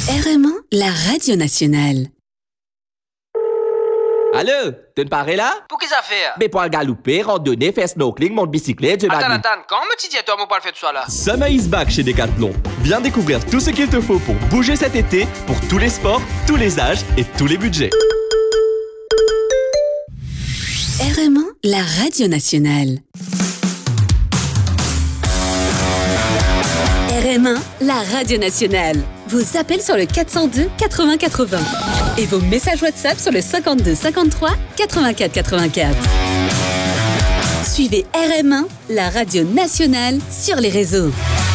RM1, la radio nationale. Allô, tu ne parais là? Pour qui ça fait? Mais pour galoper, randonner, faire snorkeling, monter bicyclette, je Attends, m'habille. quand me dis toi, moi pas le faire tout ça là? Summer is back chez Decathlon. Viens découvrir tout ce qu'il te faut pour bouger cet été, pour tous les sports, tous les âges et tous les budgets. RM1, la radio nationale. RM1, la radio nationale. Vos appels sur le 402 80 80 et vos messages WhatsApp sur le 52 53 84 84. Suivez RM1, la radio nationale, sur les réseaux.